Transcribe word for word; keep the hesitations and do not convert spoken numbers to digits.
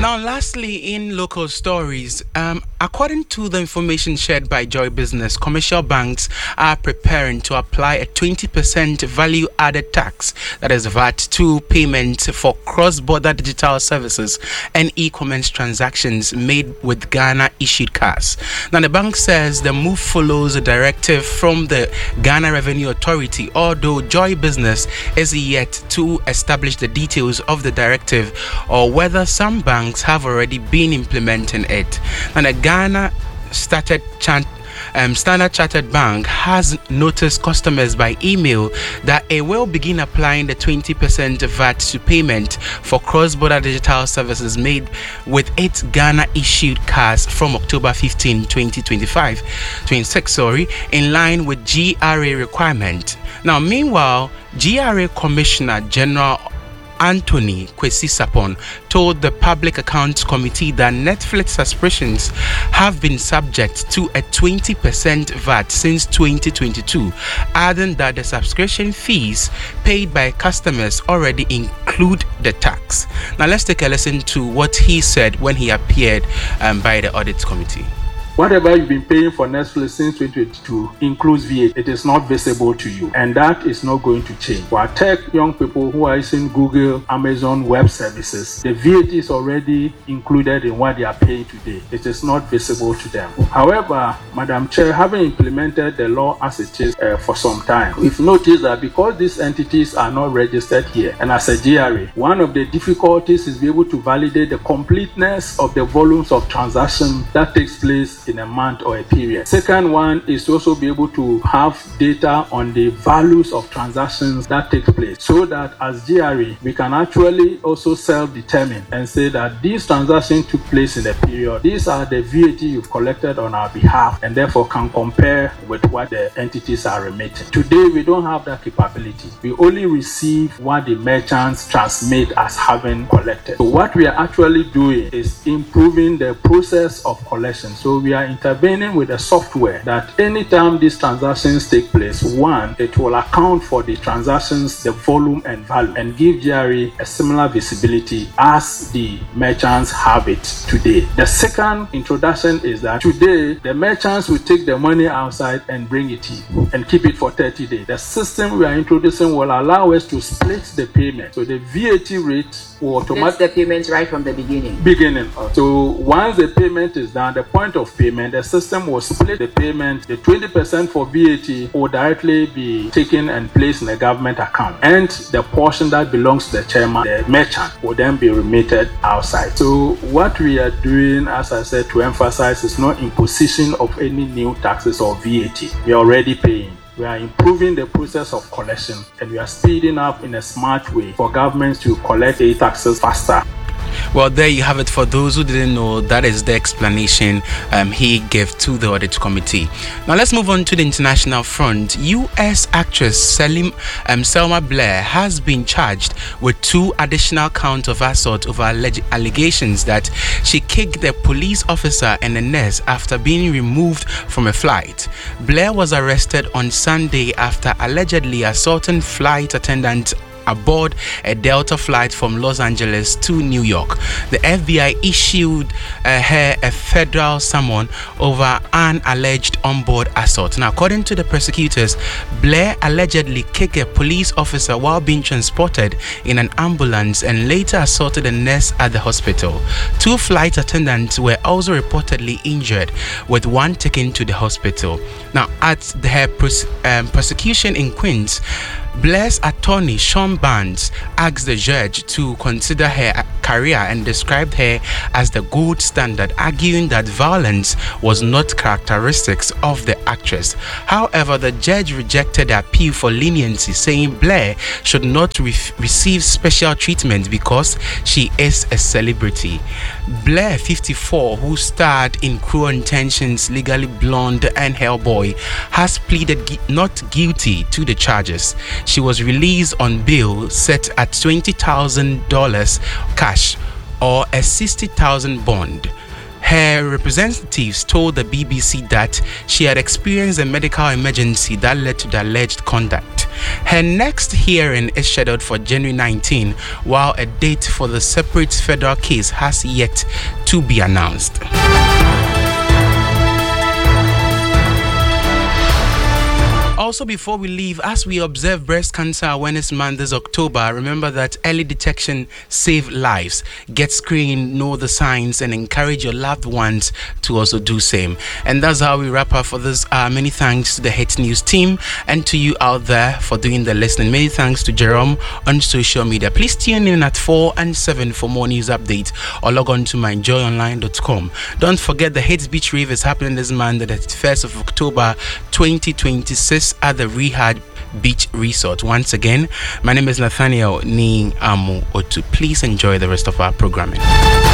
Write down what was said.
Now, lastly, in local stories, um, according to the information shared by Joy Business, commercial banks are preparing to apply a twenty percent value-added tax, that is V A T, to payments for cross-border digital services and e-commerce transactions made with Ghana-issued cards. Now, the bank says the move follows a directive from the Ghana Revenue Authority, although Joy Business is yet to establish the details of the directive or whether some banks have already been implementing it. And the Ghana started chant Um, Standard Chartered Bank has noticed customers by email that it will begin applying the twenty percent V A T to payment for cross-border digital services made with its Ghana-issued cards from October fifteenth, twenty twenty-five, twenty-six, sorry, in line with G R A requirement. Now, meanwhile, G R A Commissioner General Anthony Kwesi Sapon told the Public Accounts Committee that Netflix subscriptions have been subject to a twenty percent V A T since twenty twenty-two, adding that the subscription fees paid by customers already include the tax. Now, let's take a listen to what he said when he appeared um, by the Audit Committee. Whatever you've been paying for Netflix since twenty twenty-two includes V A T. It is not visible to you, and that is not going to change. For our tech young people who are using Google, Amazon Web Services, the V A T is already included in what they are paying today. It is not visible to them. However, Madam Chair, having implemented the law as it is uh, for some time, we've noticed that because these entities are not registered here, and as a G R A, one of the difficulties is to be able to validate the completeness of the volumes of transactions that takes place in a month or a period. Second one is to also be able to have data on the values of transactions that take place, so that as G R A we can actually also self-determine and say that these transactions took place in a period. These are the V A T you've collected on our behalf, and therefore can compare with what the entities are remitting. Today we don't have that capability. We only receive what the merchants transmit as having collected. So what we are actually doing is improving the process of collection. So we are intervening with a software that anytime these transactions take place, one, it will account for the transactions, the volume and value, and give G R A a similar visibility as the merchants have it today. The second introduction is that today the merchants will take the money outside and bring it in and keep it for thirty days. The system we are introducing will allow us to split the payment. So the V A T rate will automatically the payment right from the beginning. Beginning. So once the payment is done, the point of payment, the system will split the payment. The twenty percent for V A T will directly be taken and placed in a government account, and the portion that belongs to the chairman, the merchant, will then be remitted outside. So what we are doing, as I said, to emphasize, is not imposition of any new taxes or V A T. We are already paying. We are improving the process of collection, and we are speeding up in a smart way for governments to collect the taxes faster. Well, there you have it. For those who didn't know, that is the explanation um, he gave to the Audit Committee. Now let's move on to the international front. U S actress Selim, um, Selma Blair has been charged with two additional counts of assault over alleg- allegations that she kicked a police officer and a nurse after being removed from a flight. Blair was arrested on Sunday after allegedly assaulting flight attendants aboard a Delta flight from Los Angeles to New York. The F B I issued uh, her a federal summons over an alleged onboard assault. Now, according to the prosecutors, Blair allegedly kicked a police officer while being transported in an ambulance and later assaulted a nurse at the hospital. Two flight attendants were also reportedly injured, with one taken to the hospital. Now, at the, her pros- um, prosecution in Queens, Blair's attorney Sean Barnes asked the judge to consider her career and described her as the gold standard, arguing that violence was not characteristics of the actress. However, the judge rejected the appeal for leniency, saying Blair should not re- receive special treatment because she is a celebrity. Blair, fifty-four, who starred in Cruel Intentions, Legally Blonde, and Hellboy, has pleaded gu- not guilty to the charges. She was released on bail set at twenty thousand dollars cash or a sixty thousand dollars bond. Her Her representatives told the B B C that she had experienced a medical emergency that led to the alleged conduct. Her next hearing is scheduled for January nineteenth, while a date for the separate federal case has yet to be announced. Also, before we leave, as we observe Breast Cancer Awareness Month this October, remember that early detection saves lives. Get screened, know the signs, and encourage your loved ones to also do same. And that's how we wrap up for this. Uh, many thanks to the Hits News team and to you out there for doing the listening. Many thanks to Jerome on social media. Please tune in at four and seven for more news updates, or log on to my joy online dot com. Don't forget the Hits Beach Rave is happening this month, the thirty-first of October twenty twenty-six. At the Rehab Beach Resort. Once again, my name is Nathaniel Ni Amu Otu. Please enjoy the rest of our programming.